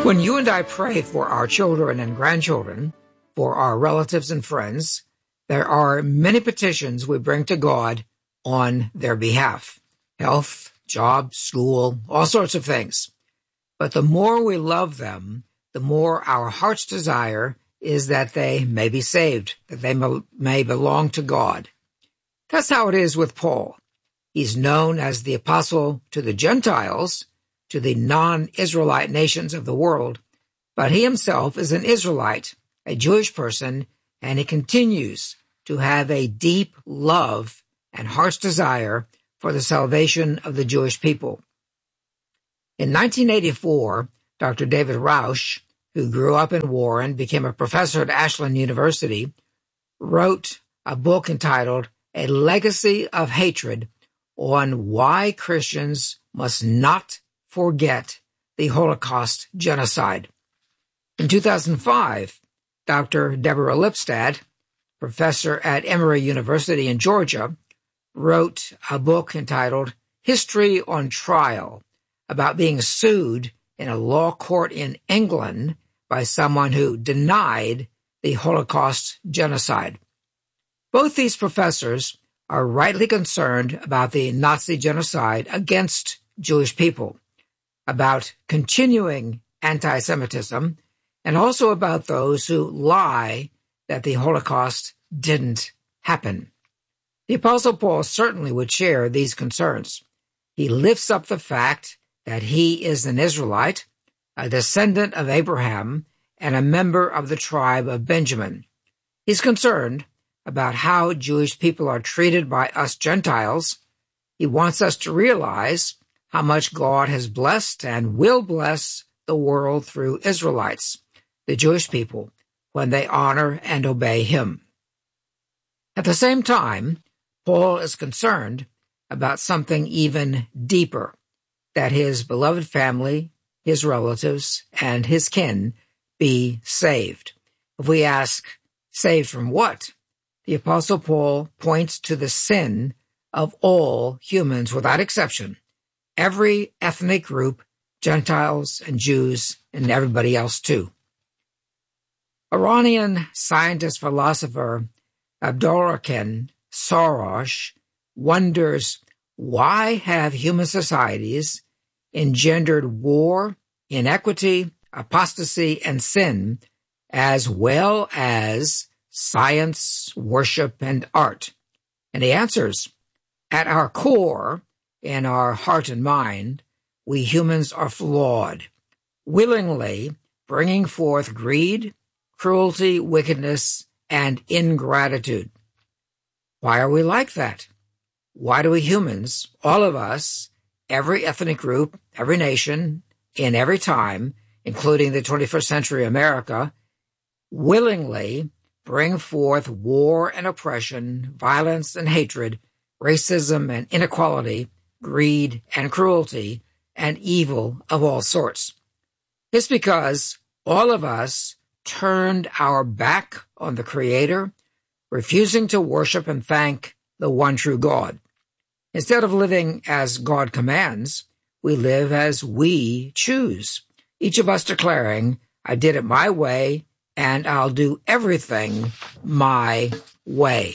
When you and I pray for our children and grandchildren, for our relatives and friends, there are many petitions we bring to God on their behalf. Health, job, school, all sorts of things. But the more we love them, the more our heart's desire is that they may be saved, that they may belong to God. That's how it is with Paul. He's known as the apostle to the Gentiles, to the non-Israelite nations of the world, but he himself is an Israelite, a Jewish person, and he continues to have a deep love and heart's desire for the salvation of the Jewish people. In 1984, Dr. David Rausch, who grew up in Warren, became a professor at Ashland University, wrote a book entitled A Legacy of Hatred on why Christians must not forget the Holocaust genocide. In 2005, Dr. Deborah Lipstadt, professor at Emory University in Georgia, wrote a book entitled History on Trial about being sued in a law court in England by someone who denied the Holocaust genocide. Both these professors are rightly concerned about the Nazi genocide against Jewish people, about continuing anti-Semitism, and also about those who lie that the Holocaust didn't happen. The Apostle Paul certainly would share these concerns. He lifts up the fact that he is an Israelite, a descendant of Abraham, and a member of the tribe of Benjamin. He's concerned about how Jewish people are treated by us Gentiles. He wants us to realize how much God has blessed and will bless the world through Israelites, the Jewish people, when they honor and obey him. At the same time, Paul is concerned about something even deeper, that his beloved family, his relatives, and his kin be saved. If we ask, saved from what? The Apostle Paul points to the sin of all humans without exception, every ethnic group, Gentiles and Jews, and everybody else too. Iranian scientist-philosopher Abdolrakhman Soros wonders, why have human societies engendered war, inequity, apostasy, and sin, as well as science, worship, and art? And he answers, at our core, in our heart and mind, we humans are flawed, willingly bringing forth greed, cruelty, wickedness, and ingratitude. Why are we like that? Why do we humans, all of us, every ethnic group, every nation, in every time, including the 21st century America, willingly bring forth war and oppression, violence and hatred, racism and inequality, greed and cruelty, and evil of all sorts? It's because all of us turned our back on the Creator, refusing to worship and thank the one true God. Instead of living as God commands, we live as we choose, each of us declaring, I did it my way, and I'll do everything my way.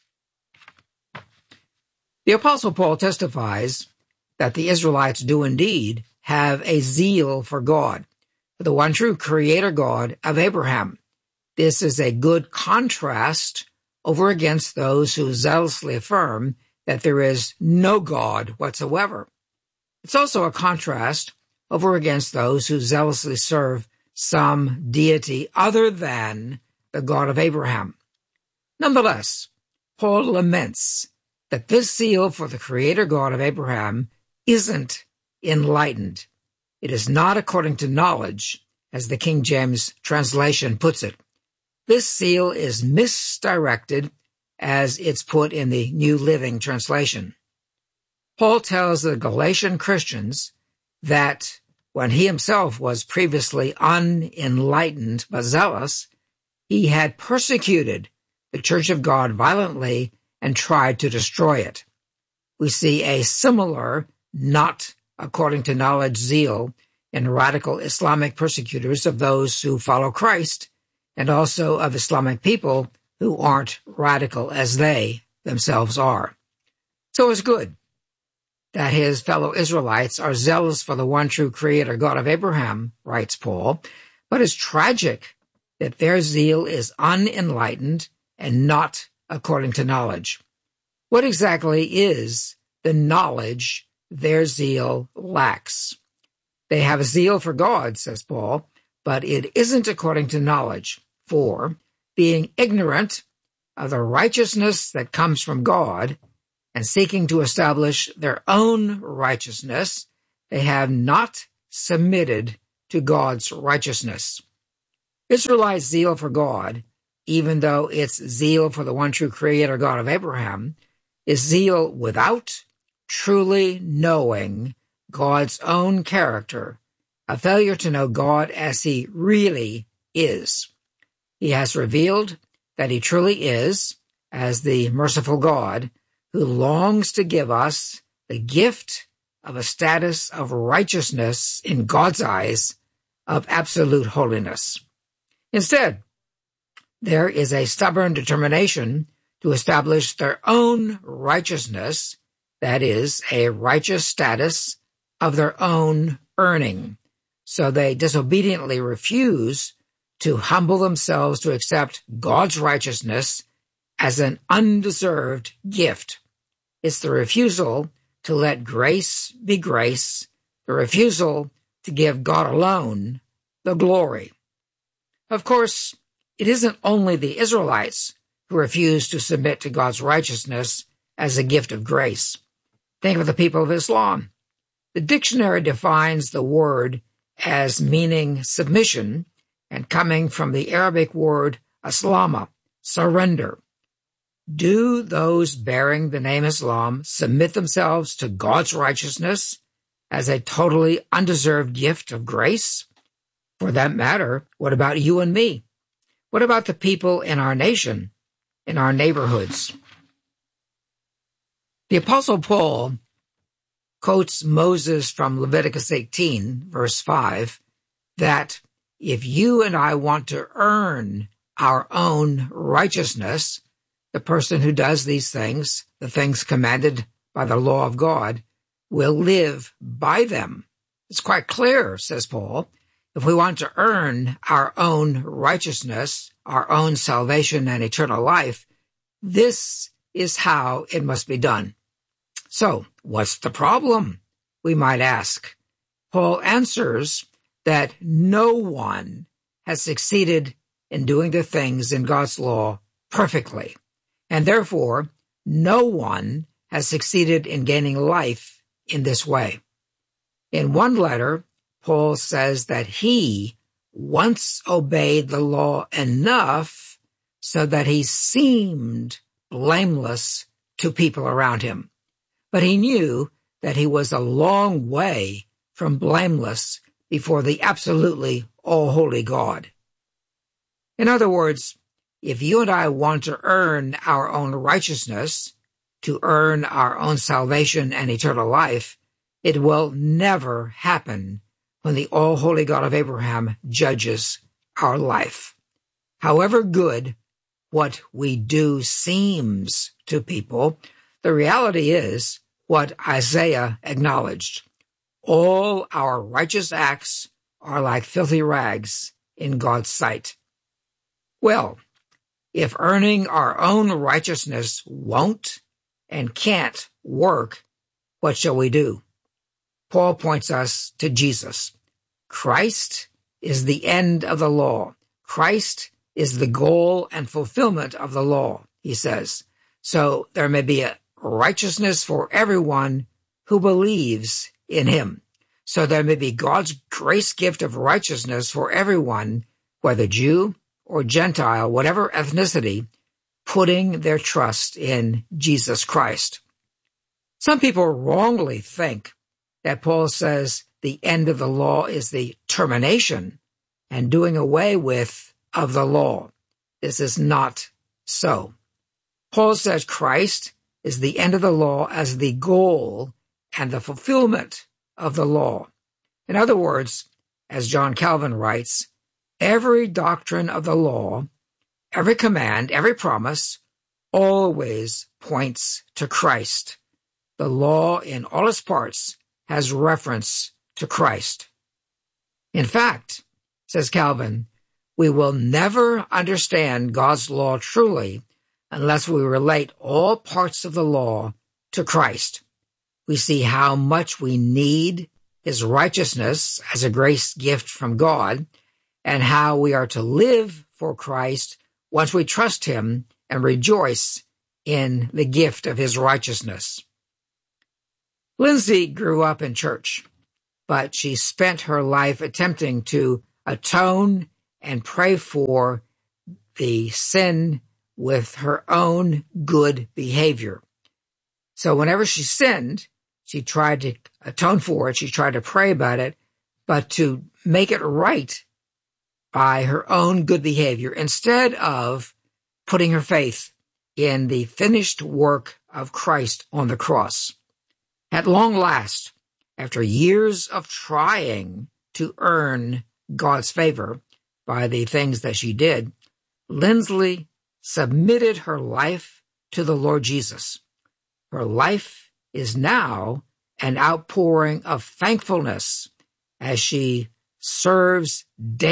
The Apostle Paul testifies that the Israelites do indeed have a zeal for God, for the one true Creator God of Abraham. This is a good contrast over against those who zealously affirm that there is no God whatsoever. It's also a contrast over against those who zealously serve some deity other than the God of Abraham. Nonetheless, Paul laments that this zeal for the Creator God of Abraham isn't enlightened. It is not according to knowledge, as the King James translation puts it. This zeal is misdirected, as it's put in the New Living Translation. Paul tells the Galatian Christians that when he himself was previously unenlightened but zealous, he had persecuted the Church of God violently and tried to destroy it. We see a similar, not according to knowledge zeal and radical Islamic persecutors of those who follow Christ, and also of Islamic people who aren't radical as they themselves are. So it's good that his fellow Israelites are zealous for the one true Creator God of Abraham, writes Paul, but it's tragic that their zeal is unenlightened and not according to knowledge. What exactly is the knowledge their zeal lacks? They have a zeal for God, says Paul, but it isn't according to knowledge. For, being ignorant of the righteousness that comes from God and seeking to establish their own righteousness, they have not submitted to God's righteousness. Israelites' zeal for God, even though it's zeal for the one true Creator God of Abraham, is zeal without truly knowing God's own character, a failure to know God as he really is. He has revealed that he truly is, as the merciful God, who longs to give us the gift of a status of righteousness in God's eyes, of absolute holiness. Instead, there is a stubborn determination to establish their own righteousness, that is, a righteous status of their own earning. So they disobediently refuse to humble themselves to accept God's righteousness as an undeserved gift. It's the refusal to let grace be grace, the refusal to give God alone the glory. Of course, it isn't only the Israelites who refuse to submit to God's righteousness as a gift of grace. Think of the people of Islam. The dictionary defines the word as meaning submission and coming from the Arabic word aslama, surrender. Do those bearing the name Islam submit themselves to God's righteousness as a totally undeserved gift of grace? For that matter, what about you and me? What about the people in our nation, in our neighborhoods? The Apostle Paul quotes Moses from Leviticus 18, verse 5, that if you and I want to earn our own righteousness, the person who does these things, the things commanded by the law of God, will live by them. It's quite clear, says Paul. If we want to earn our own righteousness, our own salvation and eternal life, this is how it must be done. So, what's the problem? We might ask. Paul answers that no one has succeeded in doing the things in God's law perfectly, and therefore no one has succeeded in gaining life in this way. In one letter, Paul says that he once obeyed the law enough so that he seemed blameless to people around him. But he knew that he was a long way from blameless before the absolutely all-holy God. In other words, if you and I want to earn our own righteousness, to earn our own salvation and eternal life, it will never happen when the all-holy God of Abraham judges our life. However good what we do seems to people, the reality is what Isaiah acknowledged. All our righteous acts are like filthy rags in God's sight. Well, if earning our own righteousness won't and can't work, what shall we do? Paul points us to Jesus. Christ is the end of the law. Christ is the goal and fulfillment of the law, he says. So there may be a righteousness for everyone who believes in him. So there may be God's grace gift of righteousness for everyone, whether Jew or Gentile, whatever ethnicity, putting their trust in Jesus Christ. Some people wrongly think that Paul says the end of the law is the termination and doing away with of the law. This is not so. Paul says Christ is the end of the law as the goal and the fulfillment of the law. In other words, as John Calvin writes, every doctrine of the law, every command, every promise, always points to Christ. The law in all its parts has reference to Christ. In fact, says Calvin, we will never understand God's law truly unless we relate all parts of the law to Christ. We see how much we need his righteousness as a grace gift from God, and how we are to live for Christ once we trust him and rejoice in the gift of his righteousness. Lindsay grew up in church, but she spent her life attempting to atone and pray for the sin with her own good behavior. So whenever she sinned, she tried to atone for it, she tried to pray about it, but to make it right by her own good behavior instead of putting her faith in the finished work of Christ on the cross. At long last, after years of trying to earn God's favor by the things that she did, Lindsay submitted her life to the Lord Jesus. Her life is now an outpouring of thankfulness as she serves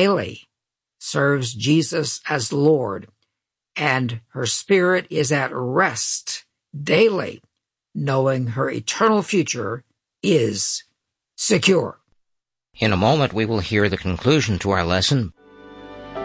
Jesus as Lord, and her spirit is at rest daily, knowing her eternal future is secure. In a moment, we will hear the conclusion to our lesson,